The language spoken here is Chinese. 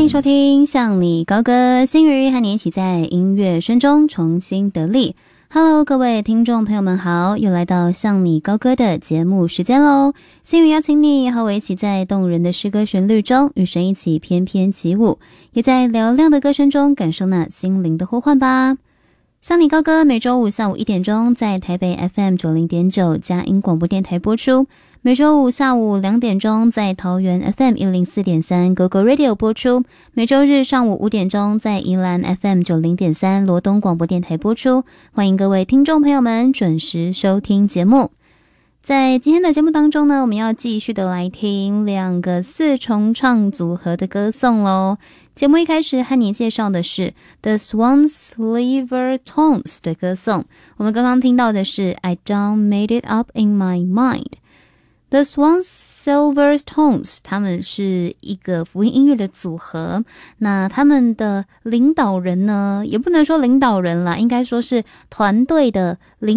迎收听向你高歌，心语和你一起在音乐声中重新得力。Hello， 各位听众朋友们好，又来到向你高歌的节目时间咯。心语邀请你和我一起在动人的诗歌旋律中与神一起翩翩起舞，也在嘹亮的歌声中感受那心灵的呼唤吧。向你高歌每周五下午1点钟在台北 FM90.9 佳音广播电台播出，每周五下午2点钟在桃园 FM104.3 GoGo Radio 播出，每周日上午5点钟在宜兰 FM90.3 罗东广播电台播出。欢迎各位听众朋友们准时收听节目。在今天的节目当中呢，我们要继续的来听2个4重唱组合的歌颂咯。节目一开始和你介绍的是 The Swan Silver Tones 的歌颂，我们刚刚听到的是 I Don't Made It Up In My Mind。The Swan Silver Tones 他们是一个福音音乐的组合，那他们的领导人呢，也不能说领导人啦，应该说是团队的领